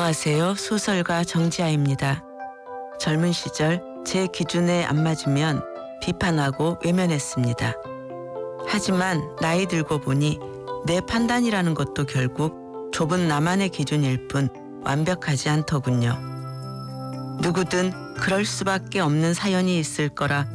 안녕하세요. 소설가 정지아입니다. 젊은 시절 제 기준에 안 맞으면 비판하고 외면했습니다. 하지만 나이 들고 보니 내 판단이라는 것도 결국 좁은 나만의 기준일 뿐 완벽하지 않더군요. 누구든 그럴 수밖에 없는 사연이 있을 거라